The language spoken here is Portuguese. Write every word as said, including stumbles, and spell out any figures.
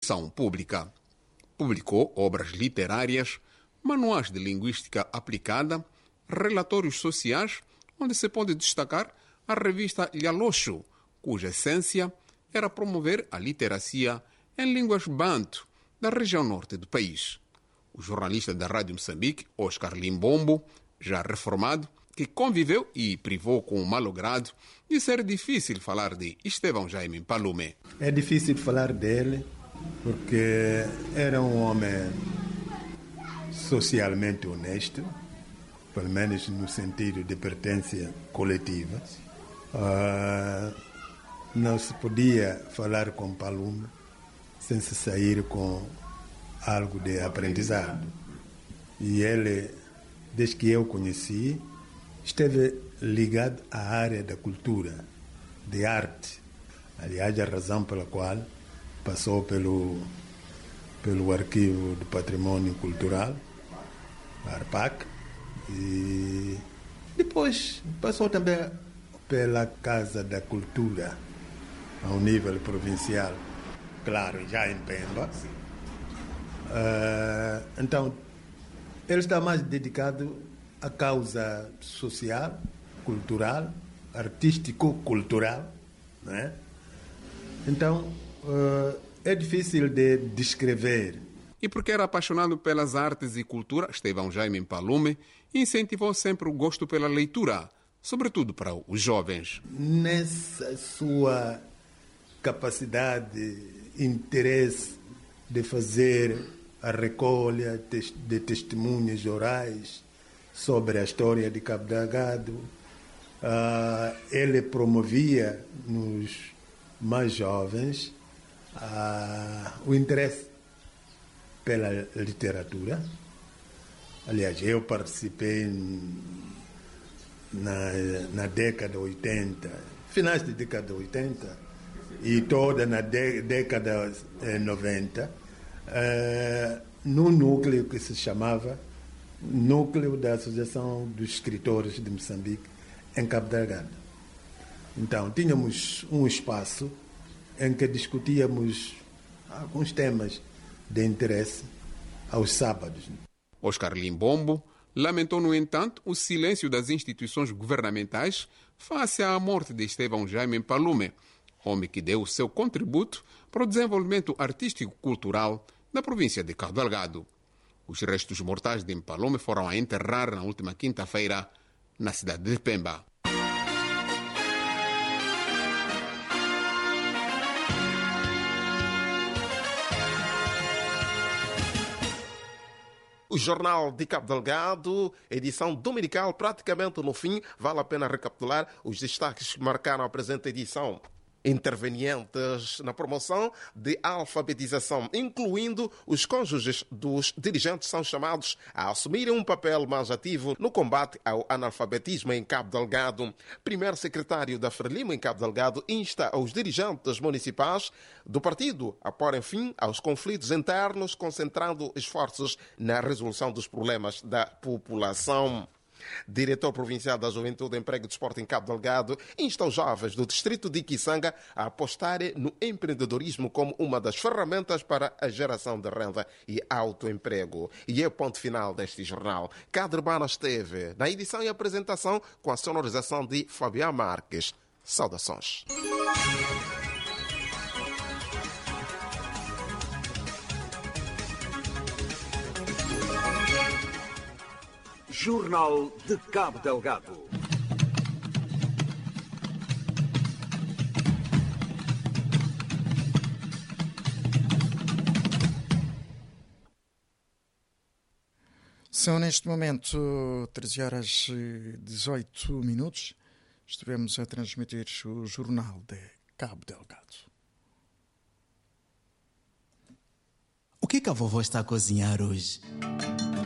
instrução pública. Publicou obras literárias, manuais de linguística aplicada, relatórios sociais, onde se pode destacar a revista Lhaloxo, cuja essência era promover a literacia em línguas banto da região norte do país. O jornalista da Rádio Moçambique, Oscar Limbombo, já reformado, que conviveu e privou com o malogrado de ser difícil falar de Estevão Jaime Mpalume. É difícil falar dele porque era um homem socialmente honesto, pelo menos no sentido de pertença coletiva. Uh, não se podia falar com Mpalume sem se sair com algo de aprendizado. E ele, desde que eu conheci, esteve ligado à área da cultura, de arte. Aliás, a razão pela qual passou pelo, pelo Arquivo do Património Cultural, a ARPAC, e depois passou também pela Casa da Cultura, ao nível provincial, claro, já em Pemba. Uh, então, ele está mais dedicado à causa social, cultural, artístico-cultural, não é? Então, uh, é difícil de descrever. E porque era apaixonado pelas artes e cultura, Estevão Jaime Mpalume incentivou sempre o gosto pela leitura, sobretudo para os jovens. Nessa sua capacidade, interesse de fazer a recolha de testemunhos orais sobre a história de Cabo Delgado, uh, ele promovia nos mais jovens uh, o interesse pela literatura. Aliás, eu participei na, na década oitenta, finais da década oitenta e toda na de, década noventa, uh, num núcleo que se chamava Núcleo da Associação dos Escritores de Moçambique, em Cabo Delgado. Então, tínhamos um espaço em que discutíamos alguns temas de interesse aos sábados. Oscar Limbombo lamentou, no entanto, o silêncio das instituições governamentais face à morte de Estevão Jaime Mpalume, homem que deu o seu contributo para o desenvolvimento artístico-cultural da província de Cabo Delgado. Os restos mortais de Mpalume foram a enterrar na última quinta-feira na cidade de Pemba. O Jornal de Cabo Delgado, edição dominical, praticamente no fim. Vale a pena recapitular os destaques que marcaram a presente edição. Intervenientes na promoção de alfabetização, incluindo os cônjuges dos dirigentes, são chamados a assumirem um papel mais ativo no combate ao analfabetismo em Cabo Delgado. Primeiro secretário da Frelimo em Cabo Delgado insta os dirigentes municipais do partido a porem fim aos conflitos internos, concentrando esforços na resolução dos problemas da população. Diretor Provincial da Juventude, Emprego e Desporto em Cabo Delgado insta os jovens do distrito de Kisanga a apostarem no empreendedorismo como uma das ferramentas para a geração de renda e autoemprego. E é o ponto final deste jornal. Cadre Bana esteve na edição e apresentação com a sonorização de Fabián Marques. Saudações. Jornal de Cabo Delgado. São neste momento treze horas e dezoito minutos. Estivemos a transmitir o Jornal de Cabo Delgado. O que que a vovó está a cozinhar hoje?